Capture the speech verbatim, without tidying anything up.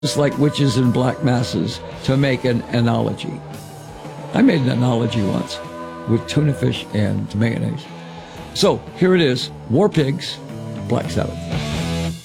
It's like witches and black masses, to make an analogy. I made an analogy once with tuna fish and mayonnaise. So here it is, War Pigs, Black Sabbath.